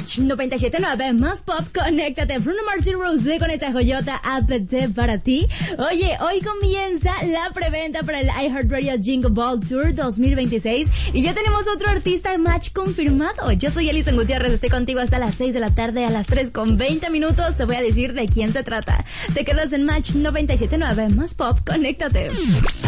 Match 97.9 más pop, conéctate. Bruno Mars y Rosé con esta joyota APT para ti. Oye, hoy comienza la preventa para el iHeartRadio Jingle Ball Tour 2026 y ya tenemos otro artista Match confirmado. Yo soy Elison Gutiérrez, estoy contigo hasta las 6 de la tarde, a las 3:20 te voy a decir de quién se trata. Te quedas en Match 97.9 más pop, conéctate.